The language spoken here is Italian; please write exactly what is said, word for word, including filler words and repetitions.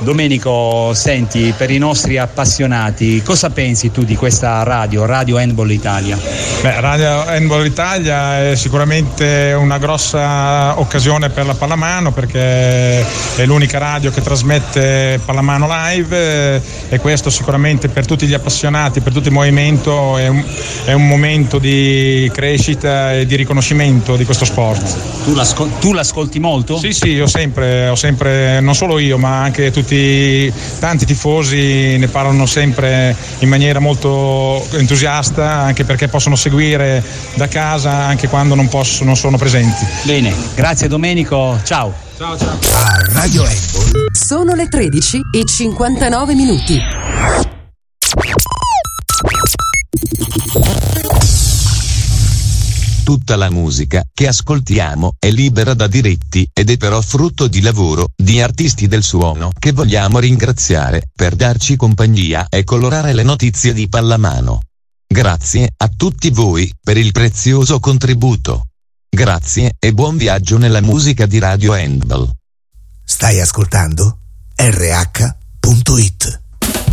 Domenico, senti, per i nostri appassionati, cosa pensi tu di questa radio, Radio Handball Italia? Beh, Radio Handball Italia è sicuramente una grossa occasione per la pallamano, perché è l'unica radio che trasmette pallamano live, e questo sicuramente per tutti gli appassionati, per tutto il movimento è un, è un momento di crescita e di riconoscimento di questo sport. Tu, l'ascol- tu l'ascolti molto? Sì, sì, io sempre, ho sempre, non solo io, ma anche tutti, tanti tifosi ne parlano sempre in maniera molto entusiasta, anche perché possono seguire da casa anche quando non possono, non sono presenti. Bene, grazie Domenico, ciao. Ciao, ciao. A Radio Handball sono le tredici e cinquantanove minuti. Tutta la musica che ascoltiamo è libera da diritti ed è però frutto di lavoro di artisti del suono che vogliamo ringraziare per darci compagnia e colorare le notizie di pallamano. Grazie a tutti voi per il prezioso contributo. Grazie e buon viaggio nella musica di Radio Handball. Stai ascoltando R H punto it.